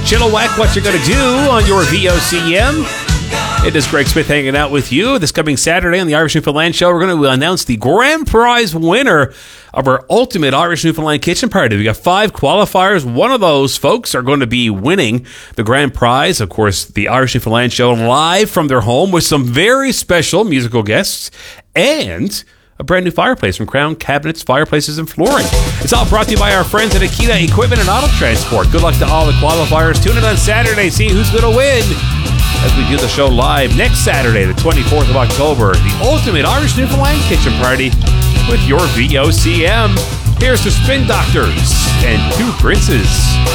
Chilliwack, what you gonna do on your VOCM? It is Greg Smith hanging out with you. This coming Saturday on the Irish Newfoundland Show, we're going to announce the grand prize winner of our ultimate Irish Newfoundland kitchen party. We got 5 qualifiers. One of those folks are going to be winning the grand prize. Of course, the Irish Newfoundland Show live from their home with some very special musical guests and a brand new fireplace from Crown Cabinets, Fireplaces, and Flooring. It's all brought to you by our friends at Akita Equipment and Auto Transport. Good luck to all the qualifiers. Tune in on Saturday, see who's going to win as we do the show live next Saturday, the 24th of October, the ultimate Irish Newfoundland kitchen party with your VOCM. Here's the Spin Doctors and 2 Princes.